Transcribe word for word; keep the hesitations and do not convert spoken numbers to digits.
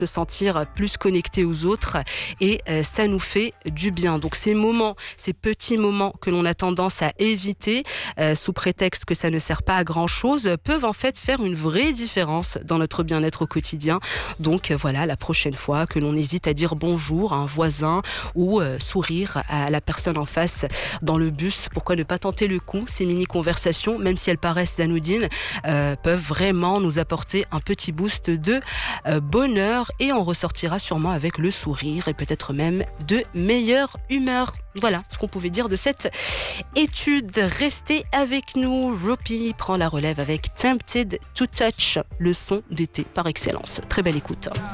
se sentir plus connecté aux autres et euh, ça nous fait du bien. Donc ces moments, ces petits moments que l'on a tendance à éviter euh, sous prétexte que ça ne sert pas à grand chose peuvent en fait faire une vraie différence dans notre bien-être au quotidien. Donc euh, voilà, la prochaine fois que l'on hésite à dire bonjour à un voisin ou euh, sourire à la personne en face dans le bus, pourquoi ne pas tenter le coup? Ces mini-conversations, même si elles paraissent anodines, euh, peuvent vraiment nous apporter un petit boost de euh, bonheur et on ressortira sûrement avec le sourire et peut-être même de meilleure humeur. Voilà ce qu'on pouvait dire de cette étude. Restez avec nous. Ropey prend la relève avec Tempted to Touch, le son d'été par excellence. Très belle écoute.